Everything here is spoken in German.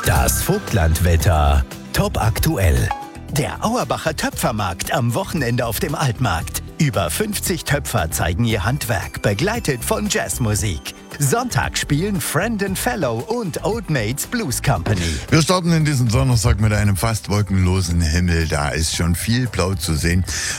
Das Vogtlandwetter. Top aktuell. Der Auerbacher Töpfermarkt am Wochenende auf dem Altmarkt. Über 50 Töpfer zeigen ihr Handwerk, begleitet von Jazzmusik. Sonntag spielen Friend & Fellow und Old Maids Blues Company. Wir starten in diesem Donnerstag mit einem fast wolkenlosen Himmel. Da ist schon viel Blau zu sehen.